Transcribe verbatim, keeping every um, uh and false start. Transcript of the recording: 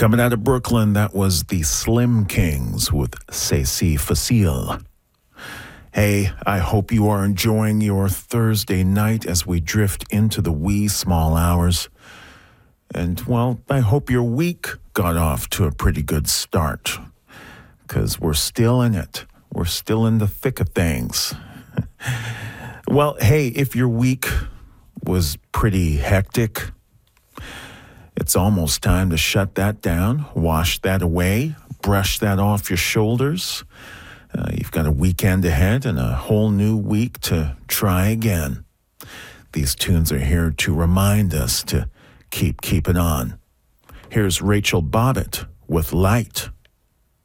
Coming out of Brooklyn, that was the Slim Kings with C'est Si Facile. Hey, I hope you are enjoying your Thursday night as we drift into the wee small hours. And, well, I hope your week got off to a pretty good start, because we're still in it. We're still in the thick of things. Well, hey, if your week was pretty hectic, it's almost time to shut that down, wash that away, brush that off your shoulders. Uh, you've got a weekend ahead and a whole new week to try again. These tunes are here to remind us to keep keeping on. Here's Rachel Bobbitt with Light.